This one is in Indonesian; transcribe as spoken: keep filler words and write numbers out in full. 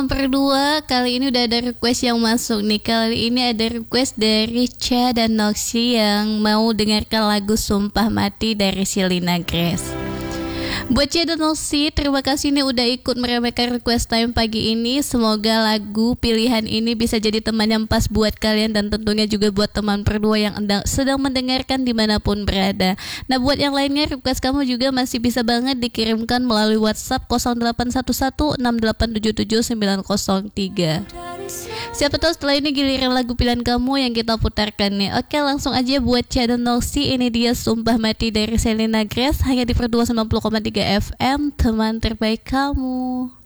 Nomor dua, kali ini udah ada request yang masuk nih. Kali ini ada request dari Cha dan Noxy yang mau dengarkan lagu Sumpah Mati dari Selena Grace. Buat Cha dan Noxy, terima kasih nih udah ikut meremehkan request time pagi ini. Semoga lagu pilihan ini bisa jadi teman yang pas buat kalian dan tentunya juga buat teman berdua yang sedang mendengarkan dimanapun berada. Nah, buat yang lainnya, request kamu juga masih bisa banget dikirimkan melalui WhatsApp nol delapan satu satu enam delapan tujuh tujuh sembilan nol tiga. Siapa tahu setelah ini giliran lagu pilihan kamu yang kita putarkan nih. Oke, langsung aja buat Cha dan Noxy, ini dia Sumpah Mati dari Selena Grace hanya di Per dua puluh sembilan koma tiga F M, teman terbaik kamu.